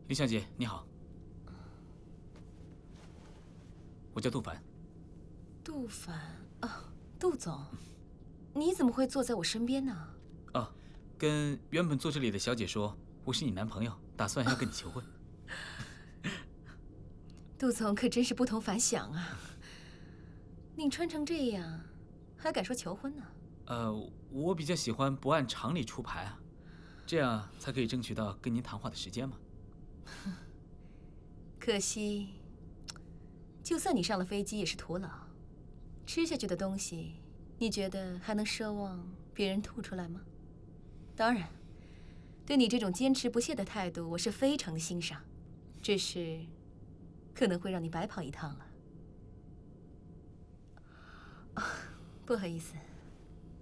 林小姐，你好，我叫杜凡。 杜凡啊，杜总，你怎么会坐在我身边呢？ 哦，跟原本坐这里的小姐说，我是你男朋友，打算要跟你求婚。 杜总可真是不同凡响啊！你穿成这样，还敢说求婚呢？ 我比较喜欢不按常理出牌啊，这样才可以争取到跟您谈话的时间嘛。 可惜，就算你上了飞机也是徒劳。吃下去的东西，你觉得还能奢望别人吐出来吗？当然，对你这种坚持不懈的态度，我是非常的欣赏。只是，可能会让你白跑一趟了。不好意思。